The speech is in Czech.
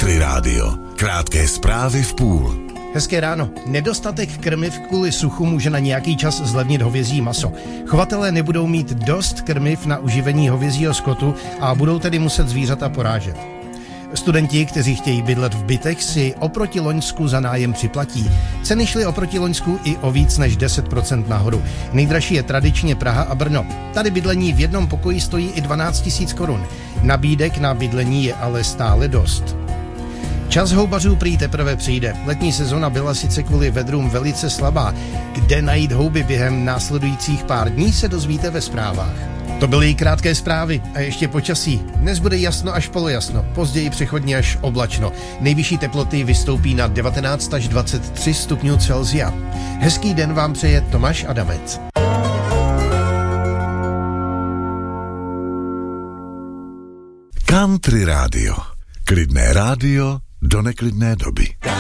Country Rádio. Krátké zprávy v půl. Hezké ráno. Nedostatek krmiv kvůli suchu může na nějaký čas zlevnit hovězí maso. Chovatelé nebudou mít dost krmiv na uživení hovězího skotu a budou tedy muset zvířata porážet. Studenti, kteří chtějí bydlet v bytech, si oproti loňsku za nájem připlatí. Ceny šly oproti loňsku i o víc než 10% nahoru. Nejdražší je tradičně Praha a Brno. Tady bydlení v jednom pokoji stojí i 12 000 korun. Nabídek na bydlení je ale stále dost. Čas houbařů prý teprve přijde. Letní sezona byla sice kvůli vedrům velice slabá. Kde najít houby během následujících pár dní, se dozvíte ve zprávách. To byly krátké zprávy a ještě počasí. Dnes bude jasno až polojasno, později přechodně až oblačno. Nejvyšší teploty vystoupí na 19 až 23 stupňů Celsia. Hezký den vám přeje Tomáš Adamec. Country Rádio. Klidné rádio do neklidné doby.